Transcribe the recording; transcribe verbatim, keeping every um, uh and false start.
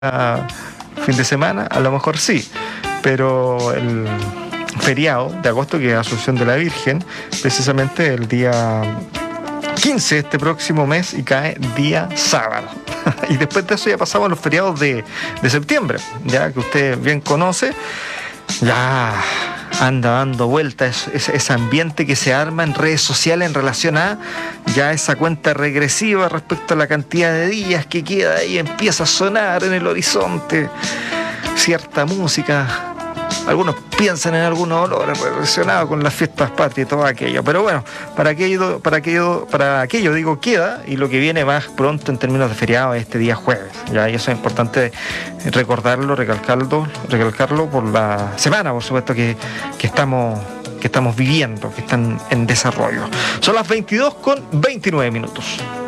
fin de semana, a lo mejor sí, pero el feriado de agosto, que es Asunción de la Virgen, precisamente el día quince de este próximo mes, y cae día sábado. Y después de eso ya pasamos a los feriados de, de septiembre, ya que usted bien conoce. Ya anda dando vueltas ese, ese ambiente que se arma en redes sociales en relación a ya esa cuenta regresiva respecto a la cantidad de días que queda ahí. Empieza a sonar en el horizonte cierta música. Algunos piensan en algunos olores relacionados con las fiestas patrias y todo aquello, pero bueno, para aquello, para aquello, para aquello digo queda, y lo que viene más pronto en términos de feriado es este día jueves, ya, y eso es importante recordarlo, recalcarlo, recalcarlo por la semana, por supuesto, que, que estamos que estamos viviendo, que están en desarrollo. Son las veintidós con veintinueve minutos.